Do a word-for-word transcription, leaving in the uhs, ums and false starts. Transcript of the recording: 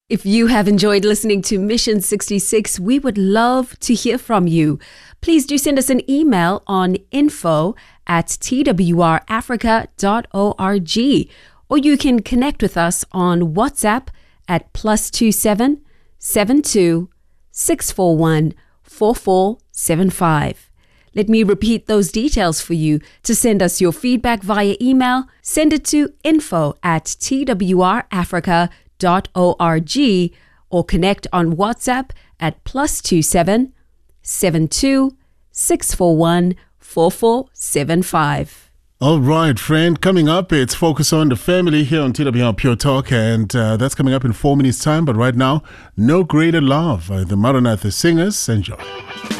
If you have enjoyed listening to Mission sixty-six, we would love to hear from you. Please do send us an email on info at t w r africa dot org, or you can connect with us on WhatsApp at plus two seven seven two six four one four four seven five. Let me repeat those details for you. To send us your feedback via email, send it to info at t w r africa dot org, or connect on WhatsApp at plus two seven seven two six four one four four seven five. All right, friend. Coming up, it's Focus on the Family here on T W R Pure Talk, and uh, that's coming up in four minutes' time. But right now, No Greater Love, uh, the Maranatha Singers. Enjoy.